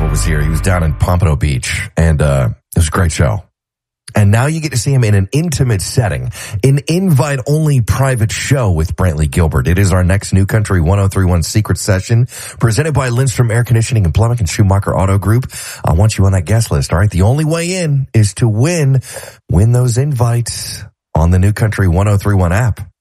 Gilbert was here. He was down in Pompano Beach, and it was a great show. And now you get to see him in an intimate setting, an invite-only private show with Brantley Gilbert. It is our next New Country 1031 Secret Session, presented by Lindstrom Air Conditioning and Plumbing and Schumacher Auto Group. I want you on that guest list, all right? The only way in is to win those invites on the New Country 1031 app.